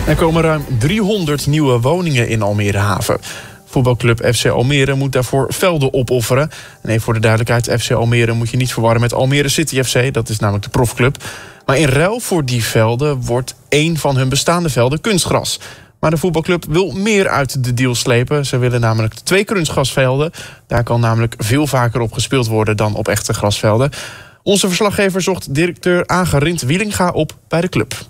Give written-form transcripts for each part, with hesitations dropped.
Er komen ruim 300 nieuwe woningen in Almere Haven. Voetbalclub FC Almere moet daarvoor velden opofferen. En even voor de duidelijkheid, FC Almere moet je niet verwarren met Almere City FC. Dat is namelijk de profclub. Maar in ruil voor die velden wordt één van hun bestaande velden kunstgras. Maar de voetbalclub wil meer uit de deal slepen. Ze willen namelijk 2 kunstgrasvelden. Daar kan namelijk veel vaker op gespeeld worden dan op echte grasvelden. Onze verslaggever zocht directeur Agerint Wielinga op bij de club.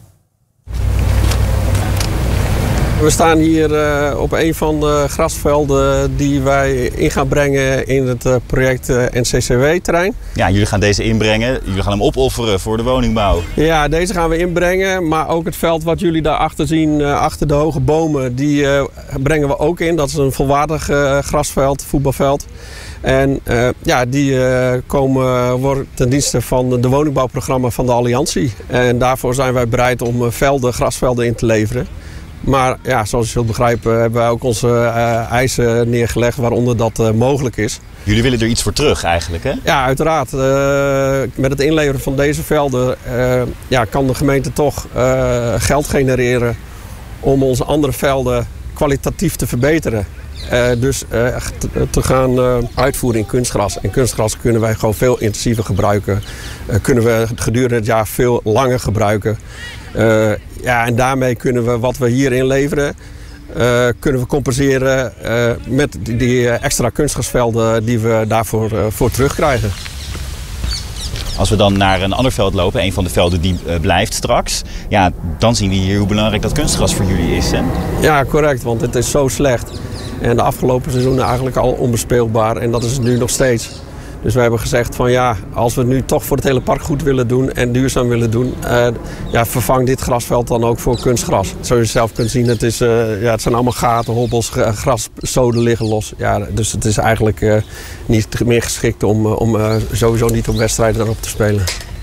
We staan hier op een van de grasvelden die wij in gaan brengen in het project NCCW-terrein. Ja, jullie gaan deze inbrengen. Jullie gaan hem opofferen voor de woningbouw. Ja, deze gaan we inbrengen. Maar ook het veld wat jullie daarachter zien, achter de hoge bomen, die brengen we ook in. Dat is een volwaardig grasveld, voetbalveld. En die worden ten dienste van de woningbouwprogramma van de Alliantie. En daarvoor zijn wij bereid om grasvelden in te leveren. Maar ja, zoals je zult begrijpen hebben wij ook onze eisen neergelegd waaronder dat mogelijk is. Jullie willen er iets voor terug eigenlijk, hè? Ja, uiteraard. Met het inleveren van deze velden kan de gemeente toch geld genereren om onze andere velden kwalitatief te verbeteren. Dus te gaan uitvoeren in kunstgras. En kunstgras kunnen wij gewoon veel intensiever gebruiken. Kunnen we gedurende het jaar veel langer gebruiken. En daarmee kunnen we wat we hier inleveren, kunnen we compenseren met die extra kunstgrasvelden die we daarvoor voor terugkrijgen. Als we dan naar een ander veld lopen, een van de velden die blijft straks, ja, dan zien we hier hoe belangrijk dat kunstgras voor jullie is, hè? Ja, correct, want het is zo slecht. En de afgelopen seizoenen eigenlijk al onbespeelbaar en dat is het nu nog steeds. Dus wij hebben gezegd van ja, als we het nu toch voor het hele park goed willen doen en duurzaam willen doen, vervang dit grasveld dan ook voor kunstgras. Zoals je zelf kunt zien, het zijn allemaal gaten, hobbels, graszoden liggen los. Ja, dus het is eigenlijk niet meer geschikt om sowieso niet op wedstrijden daarop te spelen.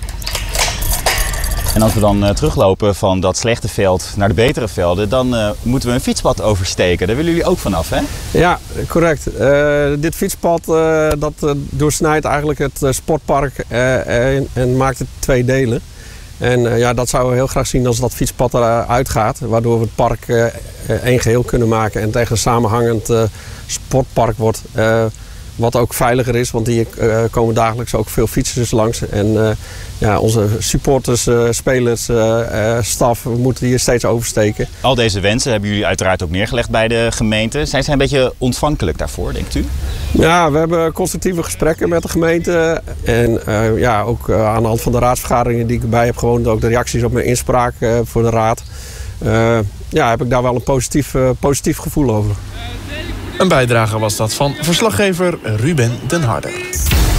En als we dan teruglopen van dat slechte veld naar de betere velden, dan moeten we een fietspad oversteken. Daar willen jullie ook vanaf, hè? Ja, correct. Dit fietspad doorsnijdt eigenlijk het sportpark en maakt het 2 delen. En dat zouden we heel graag zien als dat fietspad eruit gaat, waardoor we het park één geheel kunnen maken en tegen een samenhangend sportpark wordt. Wat ook veiliger is, want hier komen dagelijks ook veel fietsers langs. En onze supporters, spelers, staf, we moeten hier steeds oversteken. Al deze wensen hebben jullie uiteraard ook neergelegd bij de gemeente. Zijn zij een beetje ontvankelijk daarvoor, denkt u? Ja, we hebben constructieve gesprekken met de gemeente. En ook aan de hand van de raadsvergaderingen die ik erbij heb gewoond, ook de reacties op mijn inspraak voor de raad. Heb ik daar wel een positief gevoel over. Een bijdrage was dat van verslaggever Ruben den Harder.